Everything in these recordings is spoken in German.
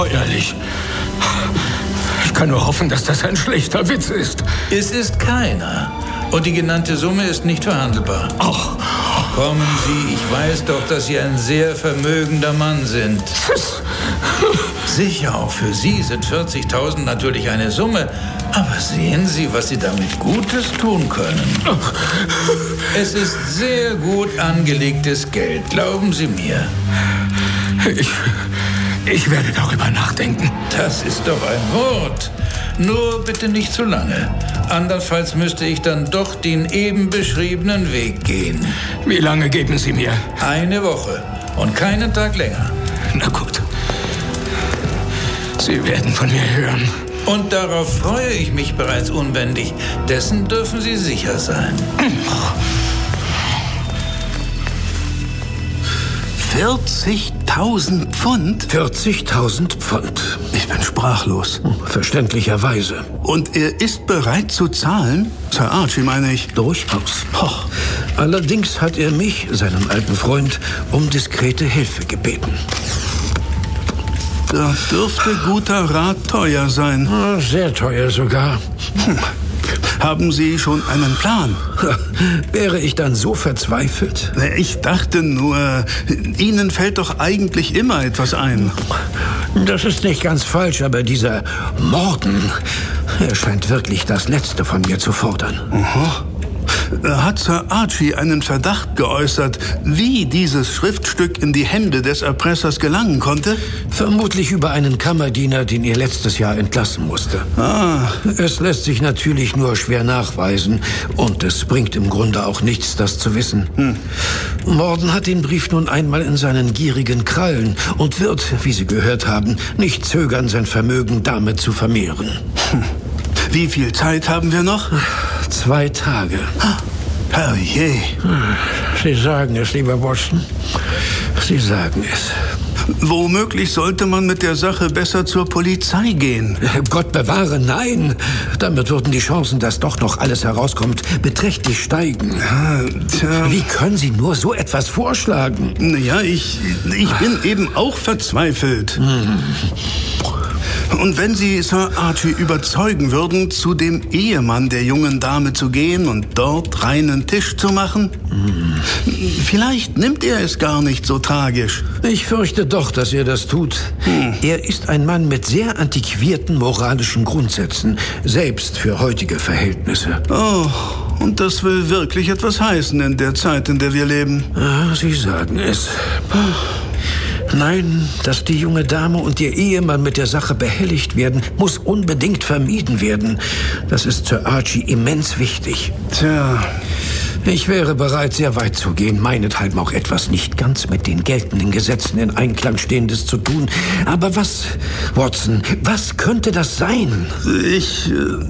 abscheuerlich. Ich kann nur hoffen, dass das ein schlechter Witz ist. Es ist keiner. Und die genannte Summe ist nicht verhandelbar. Ach. Kommen Sie, ich weiß doch, dass Sie ein sehr vermögender Mann sind. Sicher, auch für Sie sind 40.000 natürlich eine Summe. Aber sehen Sie, was Sie damit Gutes tun können. Es ist sehr gut angelegtes Geld, glauben Sie mir. Ich werde darüber nachdenken. Das ist doch ein Wort. Nur bitte nicht zu lange. Andernfalls müsste ich dann doch den eben beschriebenen Weg gehen. Wie lange geben Sie mir? Eine Woche und keinen Tag länger. Na gut. Sie werden von mir hören. Und darauf freue ich mich bereits unbändig. Dessen dürfen Sie sicher sein. 40.000 Pfund? 40.000 Pfund. Ich bin sprachlos. Verständlicherweise. Und er ist bereit zu zahlen? Sir Archie, meine ich. Durchaus. Allerdings hat er mich, seinen alten Freund, um diskrete Hilfe gebeten. Da dürfte guter Rat teuer sein. Sehr teuer sogar. Haben Sie schon einen Plan? Wäre ich dann so verzweifelt? Ich dachte nur, Ihnen fällt doch eigentlich immer etwas ein. Das ist nicht ganz falsch, aber dieser Morden, er scheint wirklich das Letzte von mir zu fordern. Hat Sir Archie einen Verdacht geäußert, wie dieses Schriftstück in die Hände des Erpressers gelangen konnte? Vermutlich über einen Kammerdiener, den er letztes Jahr entlassen musste. Es lässt sich natürlich nur schwer nachweisen und es bringt im Grunde auch nichts, das zu wissen. Morden hat den Brief nun einmal in seinen gierigen Krallen und wird, wie Sie gehört haben, nicht zögern, sein Vermögen damit zu vermehren. Wie viel Zeit haben wir noch? 2 Tage. Herrje. Sie sagen es, lieber Watson. Sie sagen es. Womöglich sollte man mit der Sache besser zur Polizei gehen. Gott bewahre, nein. Damit würden die Chancen, dass doch noch alles herauskommt, beträchtlich steigen. Wie können Sie nur so etwas vorschlagen? Naja, ich bin eben auch verzweifelt. Und wenn Sie Sir Archie überzeugen würden, zu dem Ehemann der jungen Dame zu gehen und dort reinen Tisch zu machen, vielleicht nimmt er es gar nicht so tragisch. Ich fürchte doch, dass er das tut. Er ist ein Mann mit sehr antiquierten moralischen Grundsätzen, selbst für heutige Verhältnisse. Oh, und das will wirklich etwas heißen in der Zeit, in der wir leben. Sie sagen es. Nein, dass die junge Dame und ihr Ehemann mit der Sache behelligt werden, muss unbedingt vermieden werden. Das ist Sir Archie immens wichtig. Ich wäre bereit, sehr weit zu gehen, meinethalben auch etwas nicht ganz mit den geltenden Gesetzen in Einklang Stehendes zu tun. Aber was, Watson, was könnte das sein? Ich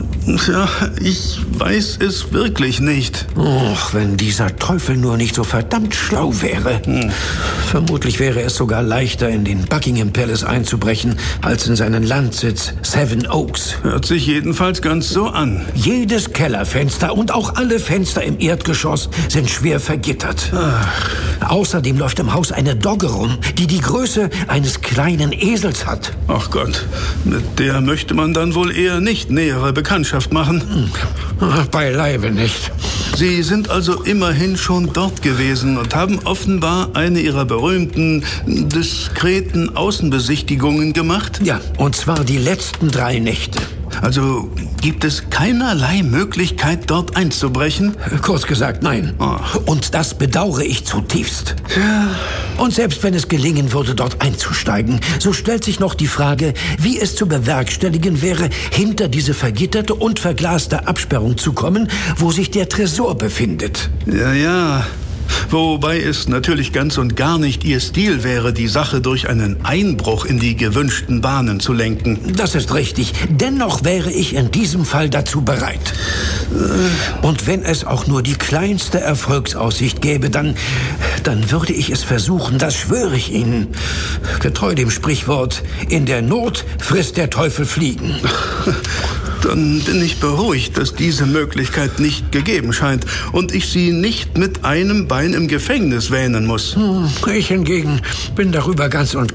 weiß es wirklich nicht. Wenn dieser Teufel nur nicht so verdammt schlau wäre. Vermutlich wäre es sogar leichter, in den Buckingham Palace einzubrechen, als in seinen Landsitz Seven Oaks. Hört sich jedenfalls ganz so an. Jedes Kellerfenster und auch alle Fenster im Erdgeschoss sind schwer vergittert. Außerdem läuft im Haus eine Dogge rum, die die Größe eines kleinen Esels hat. Ach Gott, mit der möchte man dann wohl eher nicht nähere Bekanntschaft machen. Beileibe nicht. Sie sind also immerhin schon dort gewesen und haben offenbar eine Ihrer berühmten, diskreten Außenbesichtigungen gemacht? Ja, und zwar die letzten 3 Nächte. Also gibt es keinerlei Möglichkeit, dort einzubrechen? Kurz gesagt, nein. Und das bedauere ich zutiefst. Und selbst wenn es gelingen würde, dort einzusteigen, so stellt sich noch die Frage, wie es zu bewerkstelligen wäre, hinter diese vergitterte und verglaste Absperrung zu kommen, wo sich der Tresor befindet. Ja. Wobei es natürlich ganz und gar nicht Ihr Stil wäre, die Sache durch einen Einbruch in die gewünschten Bahnen zu lenken. Das ist richtig. Dennoch wäre ich in diesem Fall dazu bereit. Und wenn es auch nur die kleinste Erfolgsaussicht gäbe, dann würde ich es versuchen, das schwöre ich Ihnen. Getreu dem Sprichwort, in der Not frisst der Teufel Fliegen. Dann bin ich beruhigt, dass diese Möglichkeit nicht gegeben scheint und ich Sie nicht mit einem Bein im Gefängnis wähnen muss. Ich hingegen bin darüber ganz und